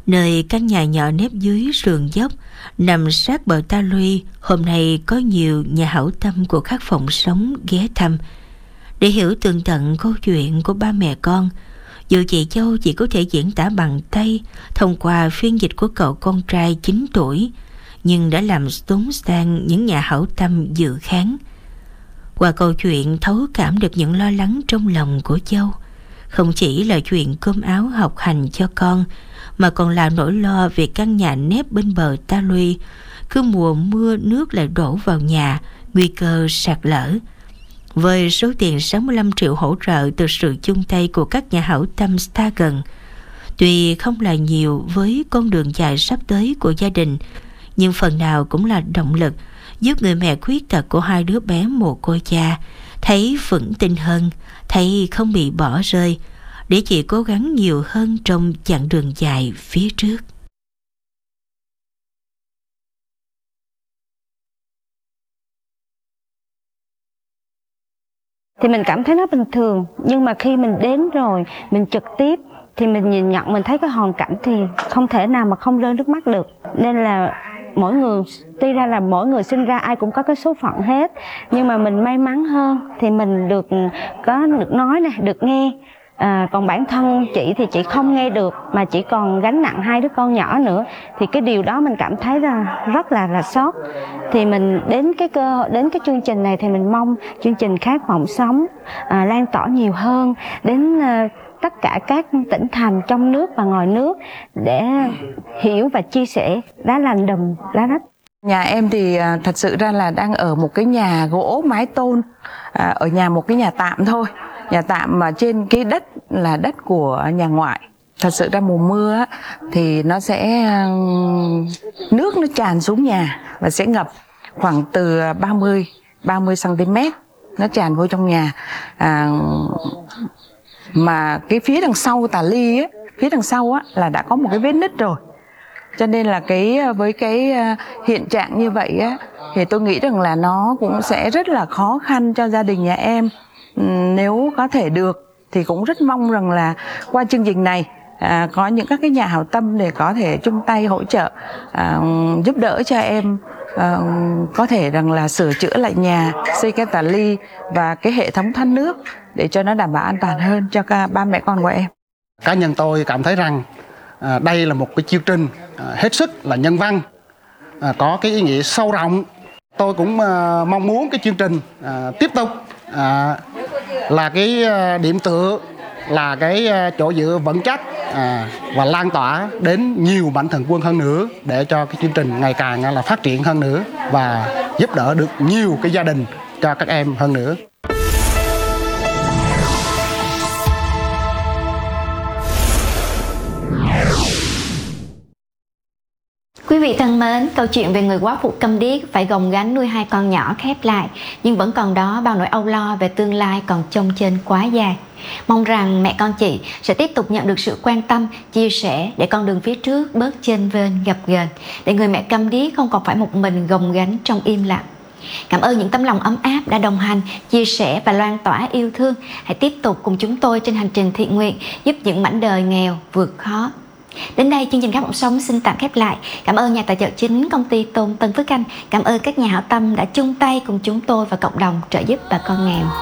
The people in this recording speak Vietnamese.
Nơi căn nhà nhỏ nép dưới sườn dốc, nằm sát bờ ta luy, hôm nay có nhiều nhà hảo tâm của các phòng sống ghé thăm. Để hiểu tường tận câu chuyện của ba mẹ con, dù chị Châu chỉ có thể diễn tả bằng tay thông qua phiên dịch của cậu con trai 9 tuổi, nhưng đã làm tốn sang những nhà hảo tâm dự khán. Qua câu chuyện thấu cảm được những lo lắng trong lòng của Châu. Không chỉ là chuyện cơm áo học hành cho con, mà còn là nỗi lo về căn nhà nép bên bờ ta luy. Cứ mùa mưa nước lại đổ vào nhà, nguy cơ sạt lở. Với số tiền 65 triệu hỗ trợ từ sự chung tay của các nhà hảo tâm Stargen, tuy không là nhiều với con đường dài sắp tới của gia đình, nhưng phần nào cũng là động lực giúp người mẹ khuyết tật của hai đứa bé mồ côi cha thấy vững tin hơn, thấy không bị bỏ rơi, để chị cố gắng nhiều hơn trong chặng đường dài phía trước. Thì mình cảm thấy nó bình thường, nhưng mà khi mình đến rồi, mình trực tiếp thì mình nhìn nhận, mình thấy cái hoàn cảnh thì không thể nào mà không rơi nước mắt được. Nên là mỗi người, tuy ra là mỗi người sinh ra ai cũng có cái số phận hết, nhưng mà mình may mắn hơn thì mình được nói này, được nghe. Còn bản thân chị thì chị không nghe được, mà chỉ còn gánh nặng hai đứa con nhỏ nữa, thì cái điều đó mình cảm thấy là rất là sót. Thì mình đến cái chương trình này thì mình mong chương trình Khát Vọng Sống lan tỏa nhiều hơn đến tất cả các tỉnh thành trong nước và ngoài nước, để hiểu và chia sẻ lá lành đùm lá rách. Nhà em thì thật sự ra là đang ở một cái nhà gỗ mái tôn, ở một cái nhà tạm thôi. Nhà tạm mà trên cái đất là đất của nhà ngoại. Thật sự ra mùa mưa á, thì nó sẽ nước nó tràn xuống nhà và sẽ ngập khoảng từ 30 cm, nó tràn vô trong nhà. Mà cái phía đằng sau tà ly á, phía đằng sau á là đã có một cái vết nứt rồi. Cho nên là với cái hiện trạng như vậy á, thì tôi nghĩ rằng là nó cũng sẽ rất là khó khăn cho gia đình nhà em. Nếu có thể được thì cũng rất mong rằng là qua chương trình này có những các cái nhà hảo tâm để có thể chung tay hỗ trợ, giúp đỡ cho em có thể rằng là sửa chữa lại nhà, xây cái tà ly và cái hệ thống thoát nước để cho nó đảm bảo an toàn hơn cho ba mẹ con của em. Cá nhân tôi cảm thấy rằng đây là một cái chương trình hết sức là nhân văn, có cái ý nghĩa sâu rộng. Tôi cũng mong muốn cái chương trình tiếp tục là cái điểm tựa, là cái chỗ dựa vững chắc và lan tỏa đến nhiều mạnh thường quân hơn nữa, để cho cái chương trình ngày càng là phát triển hơn nữa và giúp đỡ được nhiều cái gia đình cho các em hơn nữa. Quý vị thân mến, câu chuyện về người quá phụ câm điếc phải gồng gánh nuôi hai con nhỏ khép lại, nhưng vẫn còn đó bao nỗi âu lo về tương lai còn chông chênh quá dài. Mong rằng mẹ con chị sẽ tiếp tục nhận được sự quan tâm, chia sẻ để con đường phía trước bớt chênh vênh gập ghềnh, để người mẹ câm điếc không còn phải một mình gồng gánh trong im lặng. Cảm ơn những tấm lòng ấm áp đã đồng hành, chia sẻ và loan tỏa yêu thương. Hãy tiếp tục cùng chúng tôi trên hành trình thiện nguyện, giúp những mảnh đời nghèo vượt khó. Đến đây chương trình Khát Vọng Sống xin tạm khép lại. Cảm ơn nhà tài trợ chính công ty Tôn Tân Phước Anh. Cảm ơn các nhà hảo tâm đã chung tay cùng chúng tôi và cộng đồng trợ giúp bà con nghèo.